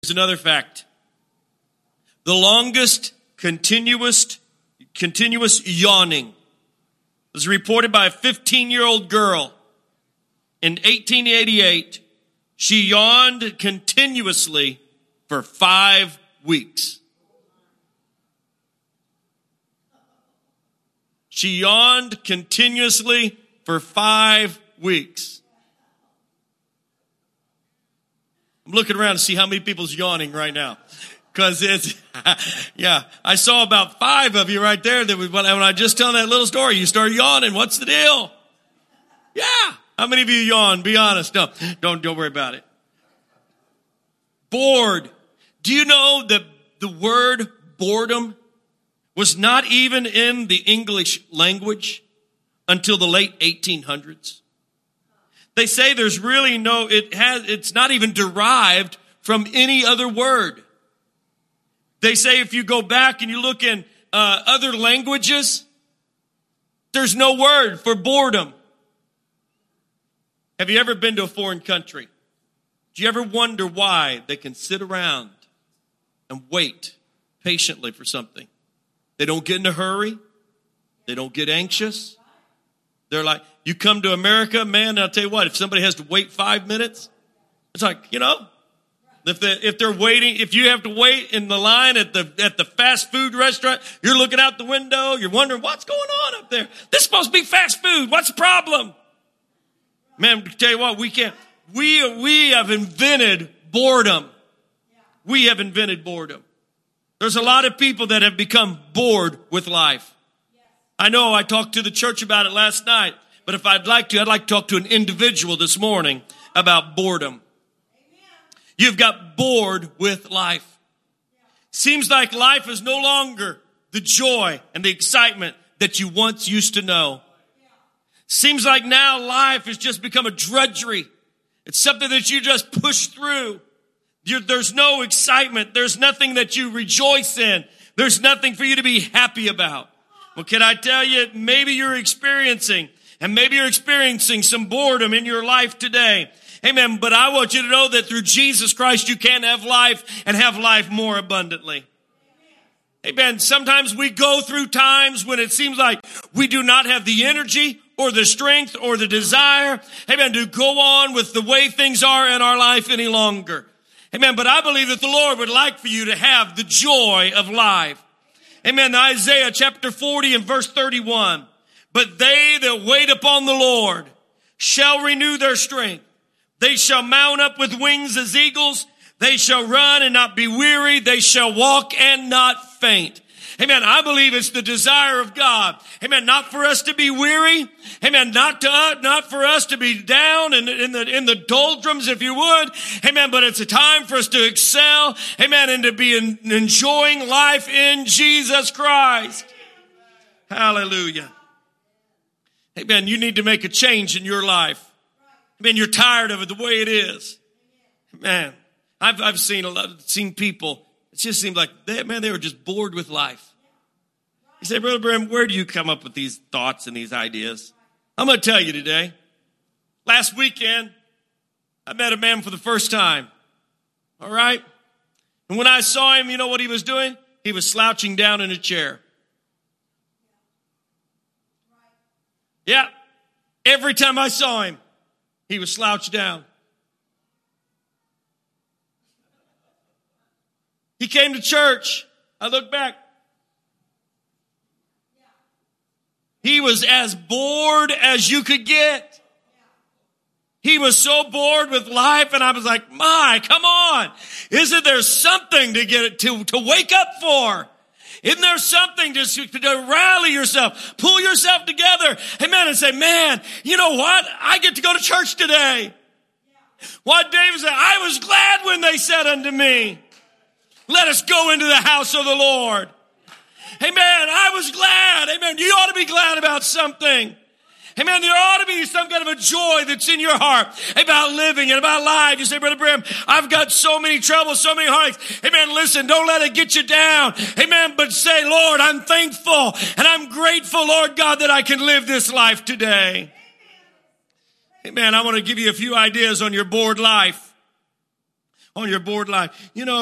Here's another fact. The longest continuous yawning was reported by a 15-year-old girl. In 1888, she yawned continuously for 5 weeks. She yawned continuously for 5 weeks. I'm looking around to see how many people's yawning right now. Because it's, yeah, I saw about 5 of you right there that when I just tell that little story, you start yawning. What's the deal? Yeah. How many of you yawn? Be honest. No, don't worry about it. Bored. Do you know that the word boredom was not even in the English language until the late 1800s? They say there's really it's not even derived from any other word. They say if you go back and you look in other languages, there's no word for boredom. Have you ever been to a foreign country? Do you ever wonder why they can sit around and wait patiently for something? They don't get in a hurry. They don't get anxious. They're like, you come to America, man, I'll tell you what, if somebody has to wait 5 minutes, it's like, if they're waiting, if you have to wait in the line at the fast food restaurant, you're looking out the window, you're wondering what's going on up there. This is supposed to be fast food. What's the problem? Man, I tell you what, we have invented boredom. We have invented boredom. There's a lot of people that have become bored with life. I know I talked to the church about it last night, but if I'd like to talk to an individual this morning about boredom. You've got bored with life. Seems like life is no longer the joy and the excitement that you once used to know. Seems like now life has just become a drudgery. It's something that you just push through. There's no excitement. There's nothing that you rejoice in. There's nothing for you to be happy about. Well, can I tell you, maybe you're experiencing some boredom in your life today. Amen. But I want you to know that through Jesus Christ, you can have life and have life more abundantly. Amen. Sometimes we go through times when it seems like we do not have the energy or the strength or the desire, amen, to go on with the way things are in our life any longer. Amen. But I believe that the Lord would like for you to have the joy of life. Amen. Isaiah chapter 40 and verse 31. But they that wait upon the Lord shall renew their strength. They shall mount up with wings as eagles. They shall run and not be weary. They shall walk and not faint. Amen. I believe it's the desire of God. Amen. Not for us to be weary. Amen. Not for us to be down in the doldrums, if you would. Amen. But it's a time for us to excel. Amen. And to be enjoying life in Jesus Christ. Hallelujah. Amen. You need to make a change in your life. Amen. You're tired of it the way it is. Man, I've seen people. It just seems like they were just bored with life. You say, Brother Brim, where do you come up with these thoughts and these ideas? I'm going to tell you today. Last weekend, I met a man for the first time. All right? And when I saw him, you know what he was doing? He was slouching down in a chair. Yeah. Every time I saw him, he was slouched down. He came to church. I look back. He was as bored as you could get. He was so bored with life, and I was like, my, come on. Isn't there something to wake up for? Isn't there something to rally yourself, pull yourself together, amen, and say, man, you know what? I get to go to church today. What David said, I was glad when they said unto me, let us go into the house of the Lord. Amen. I was glad. Amen. You ought to be glad about something. Amen. There ought to be some kind of a joy that's in your heart about living and about life. You say, Brother Brim, I've got so many troubles, so many heartaches. Amen. Listen, don't let it get you down. Amen. But say, Lord, I'm thankful and I'm grateful, Lord God, that I can live this life today. Amen. I want to give you a few ideas on your bored life. on your board life. You know,